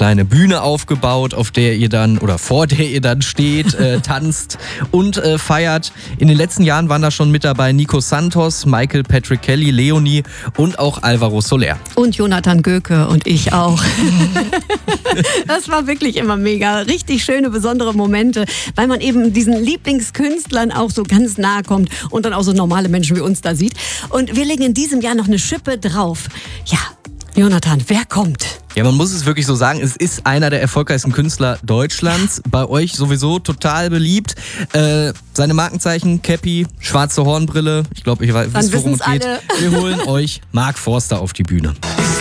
kleine Bühne aufgebaut, auf der ihr dann oder vor der ihr dann steht, tanzt und feiert. In den letzten Jahren waren da schon mit dabei Nico Santos, Michael Patrick Kelly, Leonie und auch Alvaro Soler. Und Jonathan Göke und ich auch. Das war wirklich immer mega. Richtig schöne, besondere Momente, weil man eben diesen Lieblingskünstlern auch so ganz nahe kommt und dann auch so normale Menschen wie uns da sieht. Und wir legen in diesem Jahr noch eine Schippe drauf. Ja, Jonathan, wer kommt? Ja, man muss es wirklich so sagen, es ist einer der erfolgreichsten Künstler Deutschlands. Bei euch sowieso total beliebt. Seine Markenzeichen, Cappy, schwarze Hornbrille. Ich glaube, ihr wisst, worum es geht. Alle. Wir holen euch Mark Forster auf die Bühne.